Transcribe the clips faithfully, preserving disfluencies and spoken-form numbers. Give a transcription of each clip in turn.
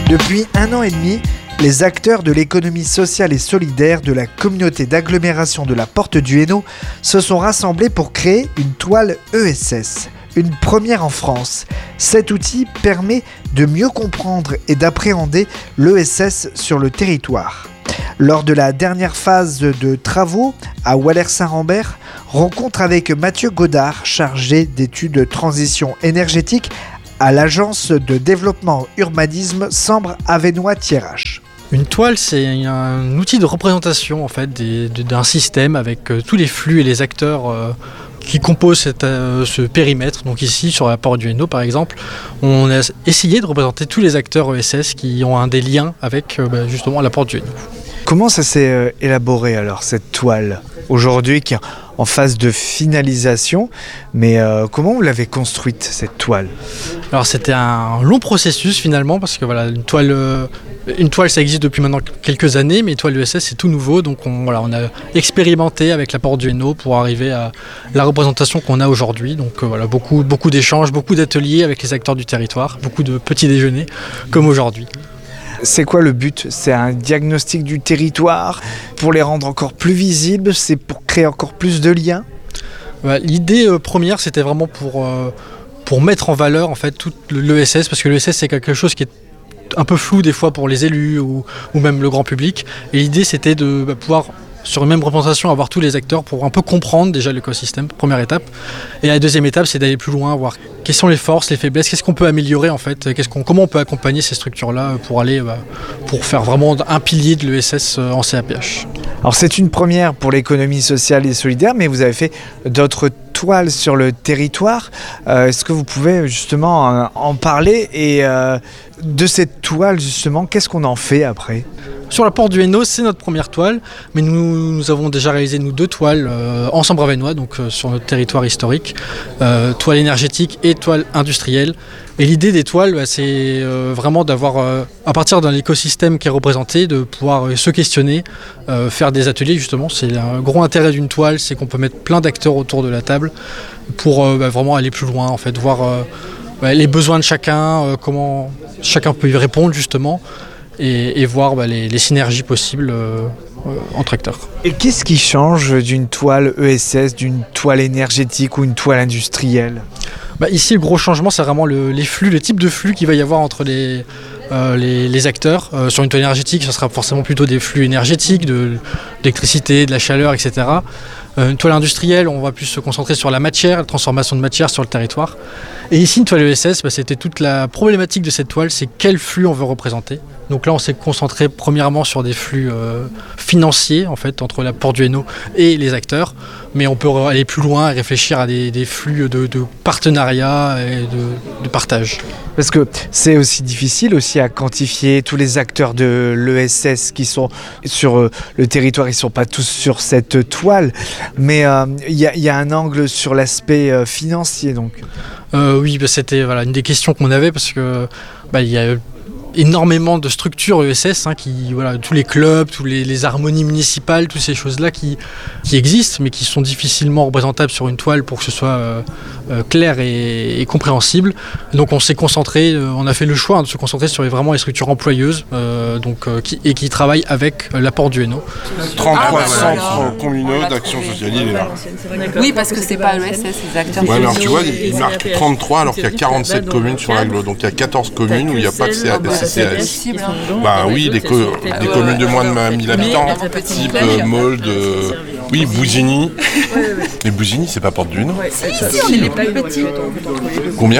Depuis un an et demi, les acteurs de l'économie sociale et solidaire de la communauté d'agglomération de la Porte du Hainaut se sont rassemblés pour créer une toile E S S. Une première en France. Cet outil permet de mieux comprendre et d'appréhender l'E S S sur le territoire. Lors de la dernière phase de travaux à Walers-Saint-Rambert, rencontre avec Mathieu Godard, chargé d'études de transition énergétique à l'agence de développement urbanisme Sambre-Avesnois-Thiérache. Une toile, c'est un outil de représentation en fait, des, d'un système avec euh, tous les flux et les acteurs euh, qui composent cette, euh, ce périmètre. Donc ici, sur la Porte du Hainaut par exemple, on a essayé de représenter tous les acteurs E S S qui ont un des liens avec euh, bah, justement la Porte du Hainaut. Comment ça s'est euh, élaboré alors, cette toile, aujourd'hui qui est en phase de finalisation, mais euh, comment vous l'avez construite, cette toile ? Alors c'était un long processus finalement, parce que voilà, une toile, euh, une toile ça existe depuis maintenant quelques années, mais une toile E S S c'est tout nouveau, donc on, voilà, on a expérimenté avec la Porte du Hainaut pour arriver à la représentation qu'on a aujourd'hui. Donc euh, voilà, beaucoup, beaucoup d'échanges, beaucoup d'ateliers avec les acteurs du territoire, beaucoup de petits déjeuners comme aujourd'hui. C'est quoi le but ? C'est un diagnostic du territoire pour les rendre encore plus visibles ? C'est pour créer encore plus de liens ? Ouais, l'idée euh, première, c'était vraiment pour, euh, pour mettre en valeur en fait, tout l'E S S, parce que l'E S S, c'est quelque chose qui est un peu flou des fois pour les élus ou, ou même le grand public. Et l'idée, c'était de bah, pouvoir, sur une même représentation, avoir tous les acteurs pour un peu comprendre déjà l'écosystème, première étape. Et la deuxième étape, c'est d'aller plus loin, voir quelles sont les forces, les faiblesses, qu'est-ce qu'on peut améliorer en fait, qu'est-ce qu'on, comment on peut accompagner ces structures-là pour aller, bah, pour faire vraiment un pilier de l'E S S en C A P H. Alors c'est une première pour l'économie sociale et solidaire, mais vous avez fait d'autres toiles sur le territoire. Euh, est-ce que vous pouvez justement euh, en parler et euh, de cette toile justement, qu'est-ce qu'on en fait après ? Sur la Porte du Hainaut, c'est notre première toile, mais nous, nous avons déjà réalisé nous deux toiles euh, en Sambre-Avesnois, donc euh, sur notre territoire historique, euh, toile énergétique et toile industrielle. Et l'idée des toiles, bah, c'est euh, vraiment d'avoir, euh, à partir d'un écosystème qui est représenté, de pouvoir euh, se questionner, euh, faire des ateliers justement. C'est un gros intérêt d'une toile, c'est qu'on peut mettre plein d'acteurs autour de la table pour euh, bah, vraiment aller plus loin, en fait, voir euh, bah, les besoins de chacun, euh, comment chacun peut y répondre justement. Et, et voir bah, les, les synergies possibles euh, euh, entre acteurs. Et qu'est-ce qui change d'une toile E S S, d'une toile énergétique ou une toile industrielle ? Bah, ici, le gros changement, c'est vraiment le, les flux, le type de flux qu'il va y avoir entre les, euh, les, les acteurs. Euh, sur une toile énergétique, ça sera forcément plutôt des flux énergétiques, de, de l'électricité, de la chaleur, et cetera. Euh, une toile industrielle, on va plus se concentrer sur la matière, la transformation de matière sur le territoire. Et ici, une toile E S S, bah, c'était toute la problématique de cette toile, c'est quel flux on veut représenter. Donc là, on s'est concentré premièrement sur des flux euh, financiers, en fait, entre la Porte du Hainaut et les acteurs. Mais on peut aller plus loin et réfléchir à des, des flux de, de partenariat et de, de partage. Parce que c'est aussi difficile aussi à quantifier tous les acteurs de l'E S S qui sont sur le territoire, ils ne sont pas tous sur cette toile. Mais il euh, y, y a un angle sur l'aspect euh, financier, donc. Euh, oui, bah, c'était voilà, une des questions qu'on avait parce que bah, y a énormément de structures E S S, hein, qui, voilà, tous les clubs, tous les, les harmonies municipales, toutes ces choses-là qui, qui existent, mais qui sont difficilement représentables sur une toile pour que ce soit euh, euh, clair et, et compréhensible. Donc on s'est concentré, euh, on a fait le choix hein, de se concentrer sur les, vraiment les structures employeuses euh, donc, euh, qui, et qui travaillent avec euh, la Porte du Hainaut. trente-trois centres communaux d'action sociale, il est là. Oui, parce que c'est pas l'E S S, les acteurs. Ouais, mais alors tu vois, il marque trente-trois alors qu'il y a quarante-sept communes sur l'agglo. Donc il y a quatorze communes où il n'y a pas de C A S. C'est possible. Bah oui, des, co- des communes de moins de mille habitants, type euh, Molde, euh, oui, Bousigny. Mais Bousigny, c'est pas Porte du Hainaut. Si, si, on est les plus petits. Combien ?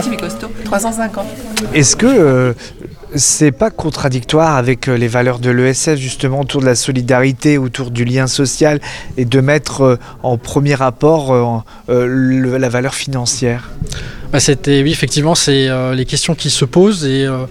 trois cent cinquante. Est-ce que euh, c'est pas contradictoire avec les valeurs de l'E S S, justement, autour de la solidarité, autour du lien social, et de mettre euh, en premier rapport euh, euh, le, la valeur financière ? Bah, c'était, oui, effectivement, c'est euh, les questions qui se posent et euh,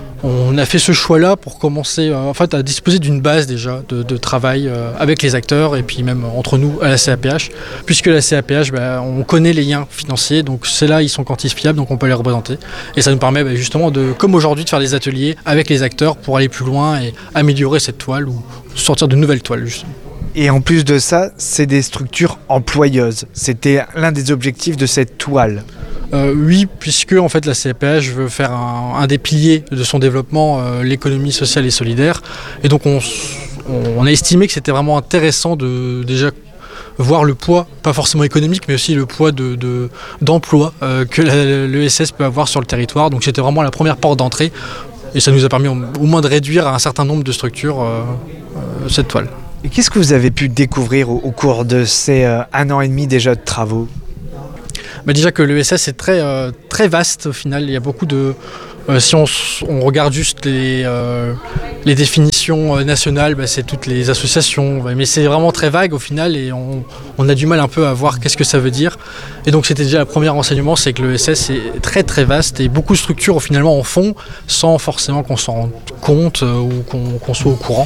on a fait ce choix-là pour commencer euh, en fait, à disposer d'une base déjà de, de travail euh, avec les acteurs et puis même entre nous à la C A P H, puisque la C A P H, bah, on connaît les liens financiers, donc c'est là ils sont quantifiables, donc on peut les représenter. Et ça nous permet bah, justement, de, comme aujourd'hui, de faire des ateliers avec les acteurs pour aller plus loin et améliorer cette toile ou sortir de nouvelles toiles justement. Et en plus de ça, c'est des structures employeuses. C'était l'un des objectifs de cette toile. Euh, oui, puisque en fait la C P H veut faire un, un des piliers de son développement, euh, l'économie sociale et solidaire. Et donc on, on a estimé que c'était vraiment intéressant de déjà voir le poids, pas forcément économique, mais aussi le poids de, de, d'emploi euh, que l'E S S peut avoir sur le territoire. Donc c'était vraiment la première porte d'entrée. Et ça nous a permis au moins de réduire à un certain nombre de structures euh, euh, cette toile. Et qu'est-ce que vous avez pu découvrir au, au cours de ces euh, un an et demi déjà de travaux ? Bah déjà que l'E S S est très, euh, très vaste au final. Il y a beaucoup de... Euh, si on, on regarde juste les, euh, les définitions euh, nationales, bah, c'est toutes les associations. Mais c'est vraiment très vague au final et on, on a du mal un peu à voir qu'est-ce que ça veut dire. Et donc c'était déjà le premier renseignement, c'est que l'E S S est très très vaste et beaucoup de structures finalement en font sans forcément qu'on s'en rende compte euh, ou qu'on, qu'on soit au courant.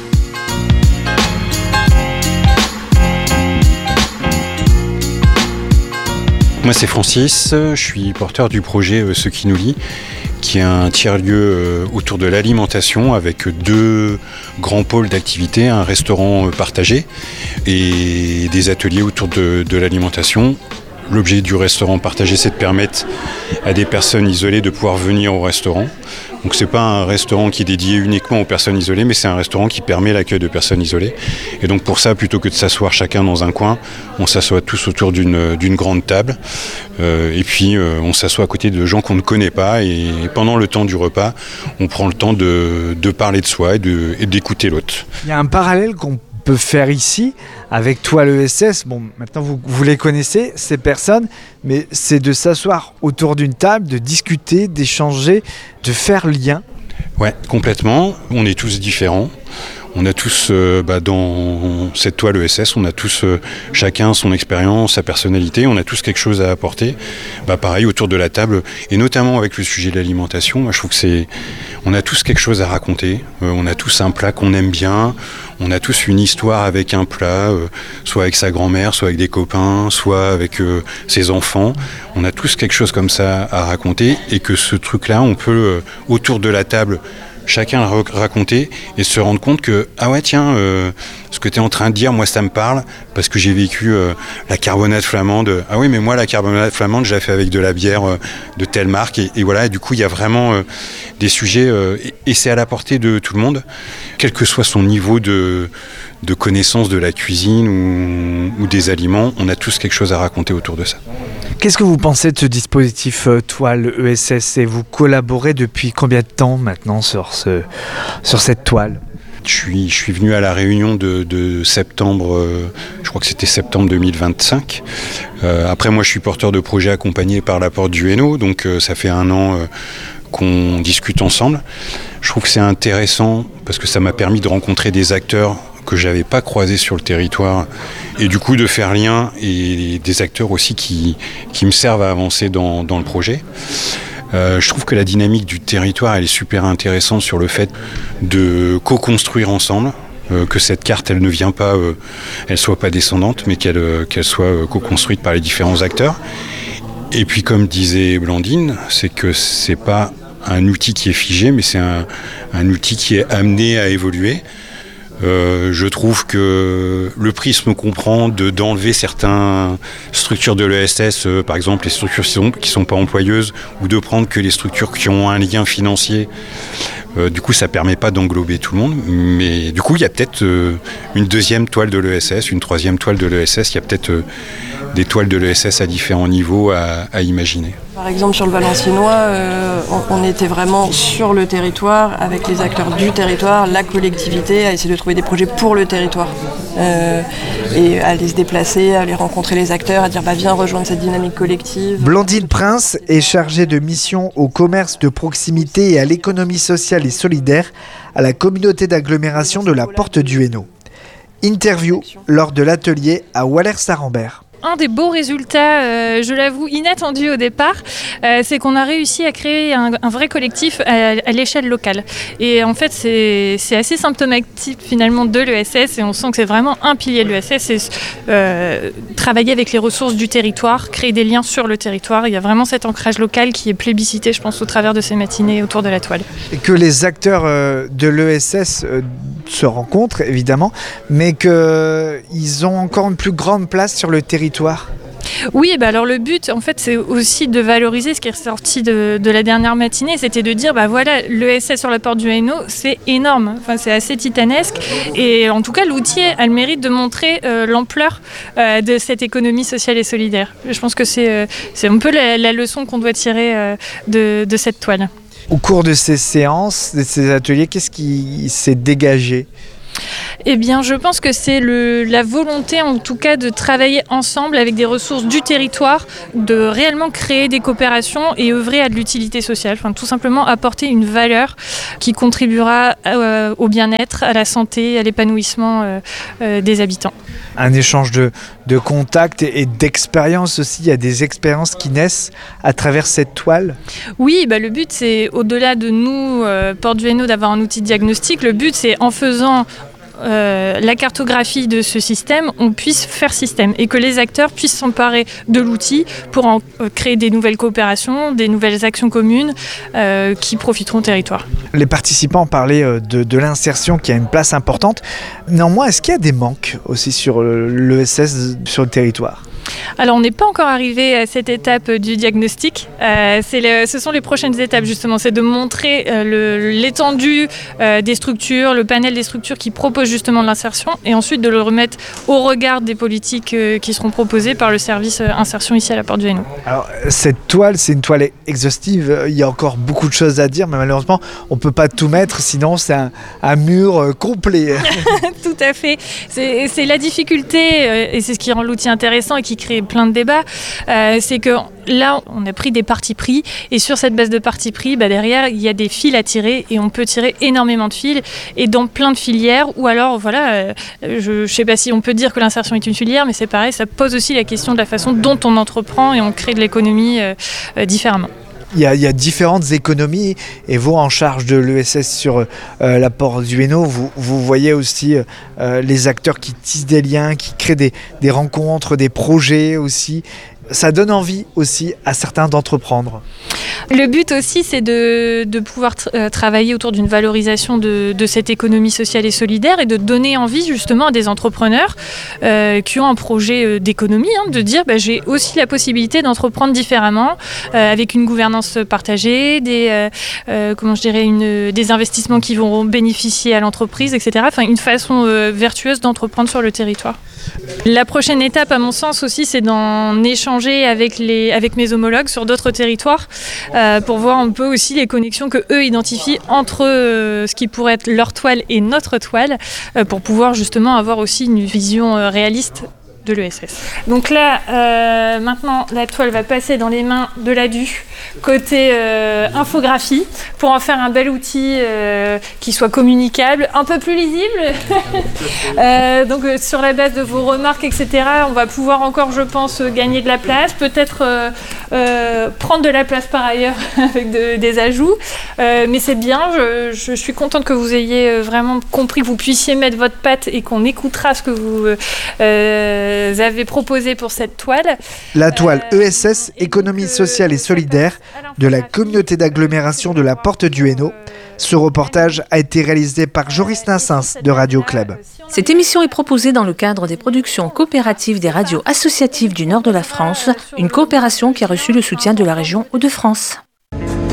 Moi c'est Francis, je suis porteur du projet euh, Ce qui nous lie, qui est un tiers-lieu euh, autour de l'alimentation avec deux grands pôles d'activité, un restaurant euh, partagé et des ateliers autour de, de l'alimentation. L'objet du restaurant partagé, c'est de permettre à des personnes isolées de pouvoir venir au restaurant. Donc c'est pas un restaurant qui est dédié uniquement aux personnes isolées, mais c'est un restaurant qui permet l'accueil de personnes isolées. Et donc pour ça, plutôt que de s'asseoir chacun dans un coin, on s'assoit tous autour d'une, d'une grande table. Euh, et puis euh, on s'assoit à côté de gens qu'on ne connaît pas. Et pendant le temps du repas, on prend le temps de, de parler de soi et, de, et d'écouter l'autre. Il y a un parallèle qu'on peut faire ici avec toi l'E S S. Bon, maintenant vous, vous les connaissez, ces personnes, mais c'est de s'asseoir autour d'une table, de discuter, d'échanger, de faire lien. Ouais, complètement. On est tous différents. On a tous, euh, bah, dans cette toile E S S, on a tous euh, chacun son expérience, sa personnalité, on a tous quelque chose à apporter. Bah, pareil, autour de la table, et notamment avec le sujet de l'alimentation, moi, je trouve que c'est, on a tous quelque chose à raconter. Euh, on a tous un plat qu'on aime bien, on a tous une histoire avec un plat, euh, soit avec sa grand-mère, soit avec des copains, soit avec euh, ses enfants. On a tous quelque chose comme ça à raconter, et que ce truc-là, on peut, euh, autour de la table, chacun raconter et se rendre compte que ah ouais tiens euh, ce que tu es en train de dire moi ça me parle parce que j'ai vécu euh, la carbonate flamande. Ah oui mais moi la carbonate flamande je la fais avec de la bière euh, de telle marque et, et voilà et du coup il y a vraiment euh, des sujets euh, et, et c'est à la portée de tout le monde quel que soit son niveau de, de connaissance de la cuisine ou, ou des aliments, on a tous quelque chose à raconter autour de ça. Qu'est-ce que vous pensez de ce dispositif euh, toile E S S et vous collaborez depuis combien de temps maintenant sur, ce, sur cette toile ? Je suis, je suis venu à la réunion de, de septembre, euh, je crois que c'était septembre deux mille vingt-cinq. Euh, après moi je suis porteur de projet accompagné par la Porte du Hainaut, donc euh, ça fait un an euh, qu'on discute ensemble. Je trouve que c'est intéressant parce que ça m'a permis de rencontrer des acteurs que je n'avais pas croisés sur le territoire et du coup de faire lien et des acteurs aussi qui, qui me servent à avancer dans, dans le projet. Euh, je trouve que la dynamique du territoire elle est super intéressante sur le fait de co-construire ensemble, euh, que cette carte elle ne vient pas, euh, elle soit pas descendante mais qu'elle, euh, qu'elle soit euh, co-construite par les différents acteurs. Et puis comme disait Blandine, c'est que c'est pas un outil qui est figé mais c'est un, un outil qui est amené à évoluer. Euh, je trouve que le prisme comprend de, d'enlever certaines structures de l'E S S, euh, par exemple les structures qui sont, qui sont pas employeuses, ou de prendre que les structures qui ont un lien financier. Euh, du coup, ça permet pas d'englober tout le monde, mais du coup, il y a peut-être euh, une deuxième toile de l'E S S, une troisième toile de l'E S S. Il y a peut-être euh, des toiles de l'E S S à différents niveaux à, à imaginer. Par exemple, sur le Valenciennois, euh, on, on était vraiment sur le territoire, avec les acteurs du territoire, la collectivité, à essayer de trouver des projets pour le territoire. Euh, et à aller se déplacer, à aller rencontrer les acteurs, à dire bah, viens rejoindre cette dynamique collective. Blandine Prince est chargée de mission au commerce de proximité et à l'économie sociale et solidaire à la communauté d'agglomération de la Porte du Hainaut. Interview lors de l'atelier à Walers-Sarambert. Un des beaux résultats, euh, je l'avoue, inattendus au départ, euh, c'est qu'on a réussi à créer un, un vrai collectif à, à l'échelle locale. Et en fait, c'est, c'est assez symptomatique finalement de l'E S S et on sent que c'est vraiment un pilier de l'E S S, c'est euh, travailler avec les ressources du territoire, créer des liens sur le territoire. Il y a vraiment cet ancrage local qui est plébiscité, je pense, au travers de ces matinées autour de la toile. Et que les acteurs euh, de l'E S S euh, se rencontrent, évidemment, mais qu'ils ont encore une plus grande place sur le territoire. Oui, bah alors le but, en fait, c'est aussi de valoriser ce qui est ressorti de, de la dernière matinée, c'était de dire, bah voilà, l'E S S sur la porte du Hainaut, c'est énorme, enfin, c'est assez titanesque, et en tout cas, l'outil a le mérite de montrer euh, l'ampleur euh, de cette économie sociale et solidaire. Je pense que c'est, euh, c'est un peu la, la leçon qu'on doit tirer euh, de, de cette toile. Au cours de ces séances, de ces ateliers, qu'est-ce qui s'est dégagé ? Eh bien, je pense que c'est le, la volonté, en tout cas, de travailler ensemble avec des ressources du territoire, de réellement créer des coopérations et œuvrer à de l'utilité sociale. Enfin, tout simplement apporter une valeur qui contribuera euh, au bien-être, à la santé, à l'épanouissement euh, euh, des habitants. Un échange de, de contacts et, et d'expériences aussi. Il y a des expériences qui naissent à travers cette toile. Oui, bah, le but, c'est, au-delà de nous, euh, Porte du Hainaut, d'avoir un outil de diagnostic, le but, c'est en faisant Euh, la cartographie de ce système, on puisse faire système et que les acteurs puissent s'emparer de l'outil pour en euh, créer des nouvelles coopérations, des nouvelles actions communes euh, qui profiteront au territoire. Les participants parlaient de, de l'insertion qui a une place importante. Néanmoins, est-ce qu'il y a des manques aussi sur l'E S S sur le territoire ? Alors, on n'est pas encore arrivé à cette étape du diagnostic. Euh, c'est le, ce sont les prochaines étapes, justement. C'est de montrer euh, le, l'étendue euh, des structures, le panel des structures qui proposent justement de l'insertion, et ensuite de le remettre au regard des politiques euh, qui seront proposées par le service euh, insertion ici à la Porte du Hainaut. Alors, cette toile, c'est une toile exhaustive. Il y a encore beaucoup de choses à dire, mais malheureusement, on ne peut pas tout mettre, sinon c'est un, un mur euh, complet. Tout à fait. C'est, c'est la difficulté, euh, et c'est ce qui rend l'outil intéressant et qui crée plein de débats, euh, c'est que là, on a pris des partis pris, et sur cette base de partis pris, bah, derrière, il y a des fils à tirer, et on peut tirer énormément de fils, et dans plein de filières, ou alors, voilà, euh, je ne sais pas si on peut dire que l'insertion est une filière, mais c'est pareil, ça pose aussi la question de la façon dont on entreprend, et on crée de l'économie euh, euh, différemment. Il y, a, il y a différentes économies, et vous, en charge de l'E S S sur euh, la Porte du Hainaut, vous, vous voyez aussi euh, les acteurs qui tissent des liens, qui créent des, des rencontres, des projets aussi. Ça donne envie aussi à certains d'entreprendre. Le but aussi, c'est de, de pouvoir tra- euh, travailler autour d'une valorisation de, de cette économie sociale et solidaire, et de donner envie justement à des entrepreneurs euh, qui ont un projet euh, d'économie, hein, de dire bah, j'ai aussi la possibilité d'entreprendre différemment, euh, avec une gouvernance partagée, des, euh, euh, comment je dirais, une, des investissements qui vont bénéficier à l'entreprise, et cetera. Enfin, une façon euh, vertueuse d'entreprendre sur le territoire. La prochaine étape, à mon sens aussi, c'est d'en échanger avec, les, avec mes homologues sur d'autres territoires euh, pour voir un peu aussi les connexions que eux identifient entre euh, ce qui pourrait être leur toile et notre toile, euh, pour pouvoir justement avoir aussi une vision euh, réaliste de l'E S S. Donc là, euh, maintenant, la toile va passer dans les mains de l'A D U côté euh, infographie, pour en faire un bel outil euh, qui soit communicable, un peu plus lisible. euh, donc euh, sur la base de vos remarques, et cetera, on va pouvoir encore, je pense, gagner de la place, peut-être euh, euh, prendre de la place par ailleurs avec de, des ajouts. Euh, mais c'est bien, je, je suis contente que vous ayez vraiment compris, que vous puissiez mettre votre patte et qu'on écoutera ce que vous euh, avez proposé pour cette toile. La toile E S S, économie sociale et solidaire, de la communauté d'agglomération de la Porte du Hainaut. Ce reportage a été réalisé par Joris Nassens de Radio Club. Cette émission est proposée dans le cadre des productions coopératives des radios associatives du nord de la France, une coopération qui a reçu le soutien de la région Hauts-de-France.